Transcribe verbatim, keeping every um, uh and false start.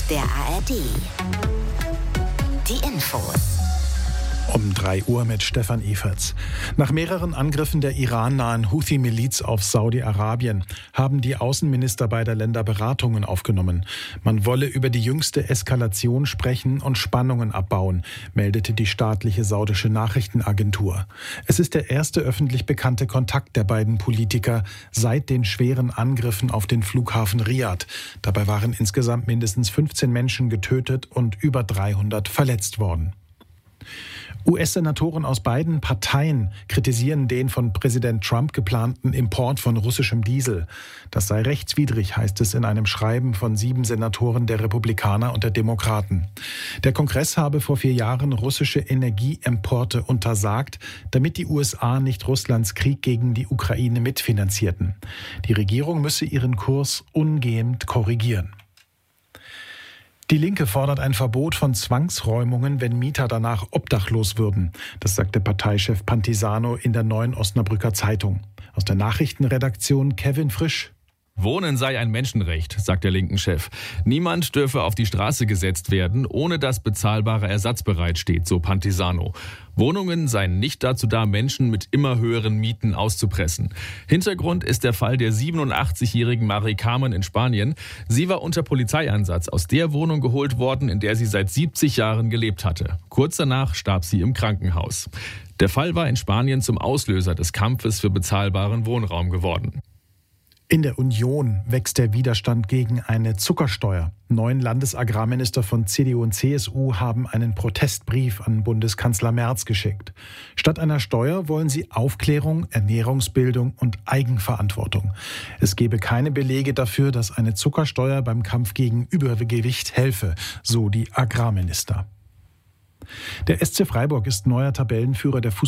der A R D. Die Infos. Um drei Uhr mit Stefan Eferts. Nach mehreren Angriffen der irannahen Houthi-Miliz auf Saudi-Arabien haben die Außenminister beider Länder Beratungen aufgenommen. Man wolle über die jüngste Eskalation sprechen und Spannungen abbauen, meldete die staatliche saudische Nachrichtenagentur. Es ist der erste öffentlich bekannte Kontakt der beiden Politiker seit den schweren Angriffen auf den Flughafen Riad. Dabei waren insgesamt mindestens fünfzehn Menschen getötet und über dreihundert verletzt worden. U S-Senatoren aus beiden Parteien kritisieren den von Präsident Trump geplanten Import von russischem Diesel. Das sei rechtswidrig, heißt es in einem Schreiben von sieben Senatoren der Republikaner und der Demokraten. Der Kongress habe vor vier Jahren russische Energieimporte untersagt, damit die U S A nicht Russlands Krieg gegen die Ukraine mitfinanzierten. Die Regierung müsse ihren Kurs umgehend korrigieren. Die Linke fordert ein Verbot von Zwangsräumungen, wenn Mieter danach obdachlos würden. Das sagte Parteichef Pantisano in der Neuen Osnabrücker Zeitung. Aus der Nachrichtenredaktion Kevin Frisch. Wohnen sei ein Menschenrecht, sagt der linken Chef. Niemand dürfe auf die Straße gesetzt werden, ohne dass bezahlbarer Ersatz bereitsteht, so Pantisano. Wohnungen seien nicht dazu da, Menschen mit immer höheren Mieten auszupressen. Hintergrund ist der Fall der siebenundachtzigjährigen Mari Carmen in Spanien. Sie war unter Polizeieinsatz aus der Wohnung geholt worden, in der sie seit siebzig Jahren gelebt hatte. Kurz danach starb sie im Krankenhaus. Der Fall war in Spanien zum Auslöser des Kampfes für bezahlbaren Wohnraum geworden. In der Union wächst der Widerstand gegen eine Zuckersteuer. Neun Landesagrarminister von C D U und C S U haben einen Protestbrief an Bundeskanzler Merz geschickt. Statt einer Steuer wollen sie Aufklärung, Ernährungsbildung und Eigenverantwortung. Es gebe keine Belege dafür, dass eine Zuckersteuer beim Kampf gegen Übergewicht helfe, so die Agrarminister. Der S C Freiburg ist neuer Tabellenführer der Fußball-